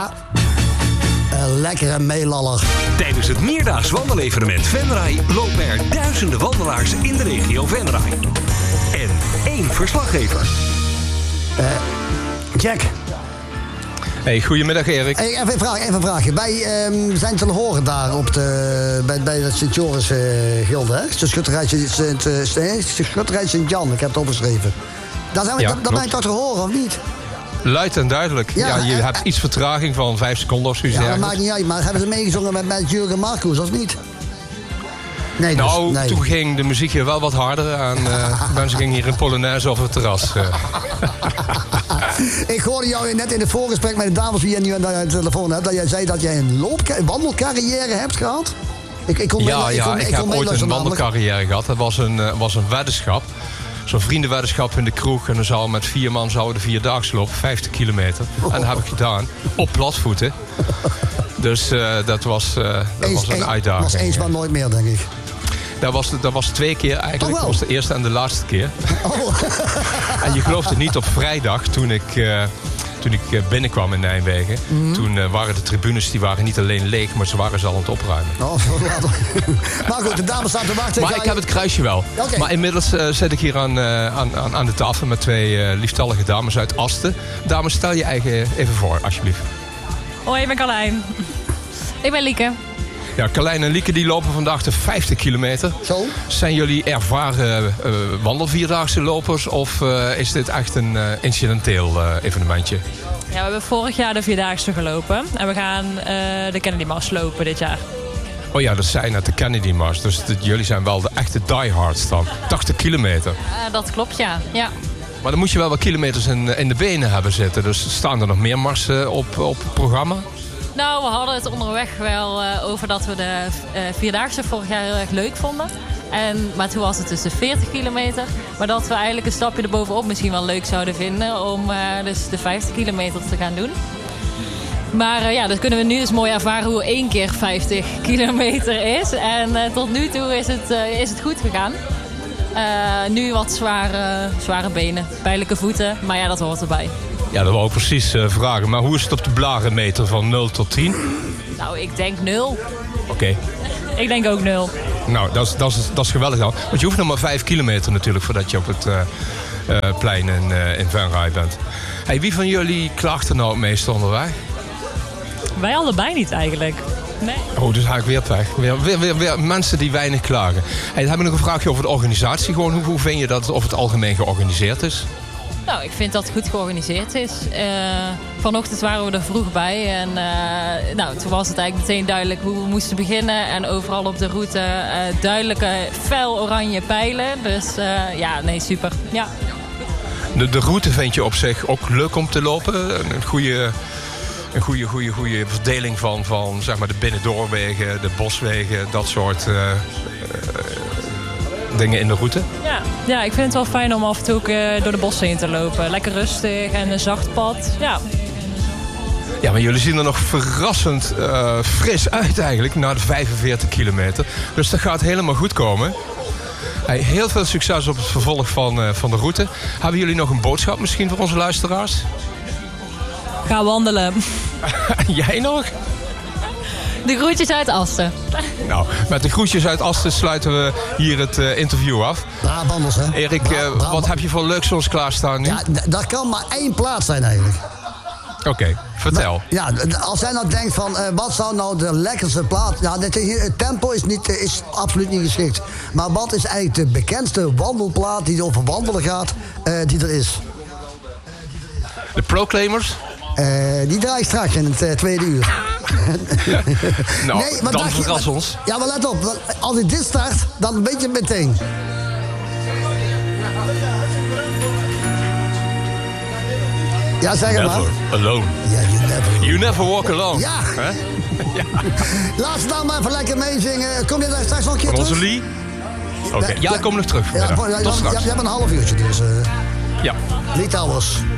Ja. Lekkere meelaller. Tijdens het meerdaags wandelevenement Venray lopen er duizenden wandelaars in de regio Venray. En 1 verslaggever. Jack. Hey, goedemiddag Erik. Hey, even een vraagje. Wij zijn te horen daar op bij de Sint-Joris Gilde, hè? De Schutterij Sint-Jan, ik heb het opgeschreven. Daar ben je toch te horen, of niet? Luid en duidelijk. Ja, je hebt iets vertraging van 5 seconden of zoiets. Ja, dat maakt niet uit. Maar hebben ze meegezongen met Jurgen Marcus, of niet? Nee, dus, nee. Toen ging de muziek hier wel wat harder. En mensen gingen hier in Polonaise over het terras. Ik hoorde jou net in het voorgesprek met de dames die je nu aan de telefoon hebt, dat jij zei dat jij een wandelcarrière hebt gehad. Ik heb ooit een wandelcarrière gehad. Dat was een weddenschap. Zo'n vriendenweddenschap in de kroeg. En dan zou met 4 man zouden de 4-daagse lopen, 50 kilometer. En dat heb ik gedaan. Op platvoeten. Dus dat was een uitdaging. Dat was eens maar nooit meer, denk ik. Dat was 2 keer eigenlijk. Dat was de eerste en de laatste keer. Oh. En je gelooft het niet, op vrijdag toen ik binnenkwam in Nijmegen. Toen waren de tribunes die waren niet alleen leeg, maar ze waren ze al aan het opruimen. Maar goed, de dames staan te wachten. Maar ik heb het kruisje wel. Okay. Maar inmiddels zit ik hier aan de tafel met 2 lieftallige dames uit Asten. Dames, stel je eigen even voor, alsjeblieft. Hoi, ik ben Carlijn. Ik ben Lieke. Ja, Carlijn en Lieke die lopen vandaag de 50 kilometer. Zo? Zijn jullie ervaren wandelvierdaagse lopers of is dit echt een incidenteel evenementje? Ja, we hebben vorig jaar de 4-daagse gelopen. En we gaan de Kennedy Mars lopen dit jaar. Oh ja, dat zijn net de Kennedy Mars. Dus jullie zijn wel de echte diehards dan. 80 kilometer. Dat klopt, ja. Maar dan moet je wel wat kilometers in de benen hebben zitten. Dus staan er nog meer marsen op het programma? Nou, we hadden het onderweg wel over dat we de 4-daagse vorig jaar heel erg leuk vonden. Maar toen was het dus de 40 kilometer. Maar dat we eigenlijk een stapje erbovenop misschien wel leuk zouden vinden om dus de 50 kilometer te gaan doen. Maar dat kunnen we nu dus mooi ervaren hoe 1 keer 50 kilometer is. En tot nu toe is het goed gegaan. Nu wat zware benen, pijnlijke voeten, maar ja, dat hoort erbij. Ja, dat wou ik precies vragen. Maar hoe is het op de blarenmeter van 0 tot 10? Nou, ik denk 0. Oké. Ik denk ook 0. Nou, dat is geweldig dan. Want je hoeft nog maar 5 kilometer natuurlijk voordat je op het plein in Venray bent. Hey, wie van jullie klaagt er nou het meest onderweg? Wij allebei niet eigenlijk. Nee. Oh, dus ga ik weer weg. Weer mensen die weinig klagen. Hey, dan heb ik nog een vraagje over de organisatie. Gewoon, hoe vind je dat het over het algemeen georganiseerd is? Nou, ik vind dat het goed georganiseerd is. Vanochtend waren we er vroeg bij. En toen was het eigenlijk meteen duidelijk hoe we moesten beginnen. En overal op de route duidelijke fel oranje pijlen. Dus super. Ja. De route vind je op zich ook leuk om te lopen? Een goede verdeling van zeg maar de binnendoorwegen, de boswegen, dat soort dingen in de route? Ja, ik vind het wel fijn om af en toe ook door de bossen heen te lopen. Lekker rustig en een zacht pad. Ja, maar jullie zien er nog verrassend fris uit eigenlijk na de 45 kilometer. Dus dat gaat helemaal goed komen. Hey, heel veel succes op het vervolg van de route. Hebben jullie nog een boodschap misschien voor onze luisteraars? Ga wandelen. Jij nog? De groetjes uit Asten. Nou, met de groetjes uit Asten sluiten we hier het interview af. Brabanders, hè? Erik, wat heb je voor leuks voor ons klaarstaan nu? Ja, dat kan maar 1 plaats zijn eigenlijk. Oké, vertel. Als jij nou denkt van, wat zou nou de lekkerste plaats... Ja, het tempo is absoluut niet geschikt. Maar wat is eigenlijk de bekendste wandelplaat die over wandelen gaat, die er is? De Proclaimers? Die draai ik straks in het 2e uur. Nou, nee, maar dan verras ons. Ja, maar let op. Als ik dit start, dan weet je het meteen. Ja, zeg het maar. Never alone. Ja, you never walk alone. Ja. Ja. Laat ze dan maar even lekker meezingen. Kom je daar straks nog een keer terug? Onze Lee? Oké, ja, ik kom nog terug. Tot straks. Je hebt een half uurtje, dus... Ja. Lee Towers.